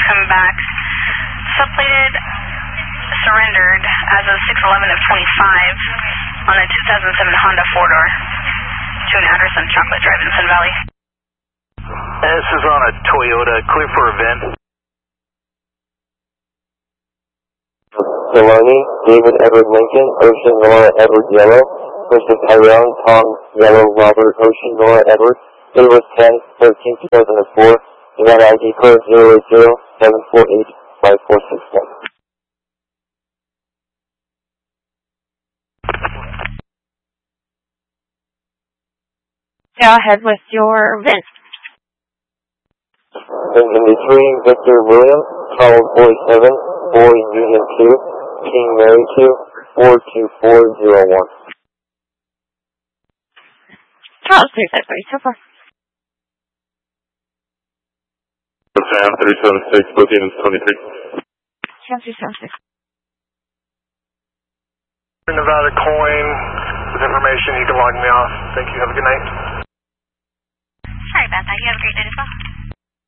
come back. Subplated surrendered as of 6/11 of 25 on a 2007 Honda 4-door to an address on Chocolate Drive in Sun Valley. This is on a Toyota, clear for event. Deloney, David Edward Lincoln, Ocean Nora Edward Yellow, Mr. Tyrone, Tom Yellow Robert Ocean Nora Edward, it was 10/13/2004, event ID code 080-748-5461. Go ahead with your VIN. Benjamin 3, Victor William, Charles Boy 7, Boy Union 2, King Mary 2, 42401. Charles 353, so far. Sam 376, both units 23. Sam 376. Nevada Coin, with information, you can log me off. Thank you, have a good night. Sorry about that, you have a great night as well.